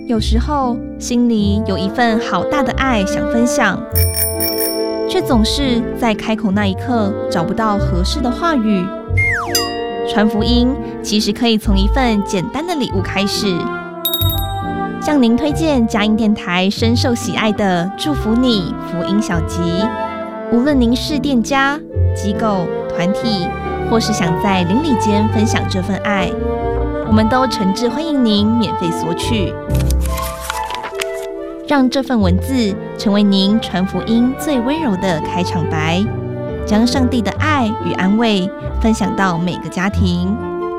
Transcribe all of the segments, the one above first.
有时候心里有一份好大的爱想分享，却总是在开口那一刻找不到合适的话语。传福音其实可以从一份简单的礼物开始。向您推荐佳音电台深受喜爱的祝福你福音小集，无论您是店家、机构、团体，或是想在邻里间分享这份爱，我们都诚挚欢迎您免费索取。让这份文字成为您传福音最温柔的开场白，将上帝的爱与安慰分享到每个家庭。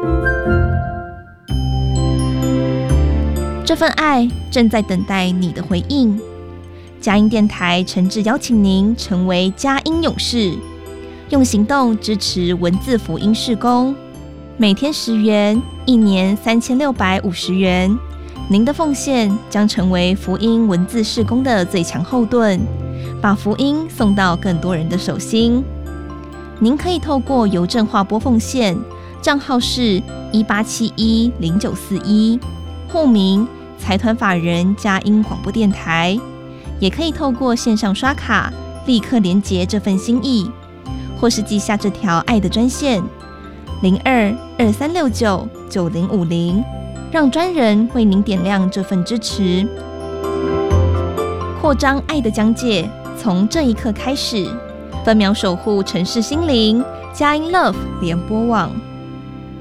这份爱正在等待你的回应。佳音电台诚挚邀请您成为佳音勇士，用行动支持文字福音事工，每天10元，一年3650元。您的奉献将成为福音文字事工的最强后盾，把福音送到更多人的手心。您可以透过邮政划拨奉献，账号是18710941，户名财团法人佳音广播电台，也可以透过线上刷卡立刻连结这份心意，或是记下这条爱的专线0223699050，让专人为您点亮这份支持。扩张爱的疆界，从这一刻开始，分秒守护城市心灵。佳音 Love 联播网。